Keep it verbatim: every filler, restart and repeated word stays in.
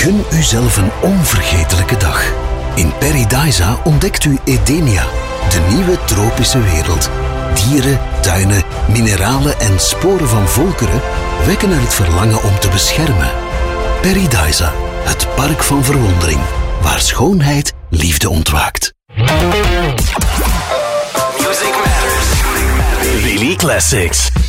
Gun uzelf een onvergetelijke dag. In Paradisa ontdekt u Edenia, de nieuwe tropische wereld. Dieren, tuinen, mineralen en sporen van volkeren wekken er het verlangen om te beschermen. Paradisa, het park van verwondering, waar schoonheid liefde ontwaakt. Music Matters. Willy Classics.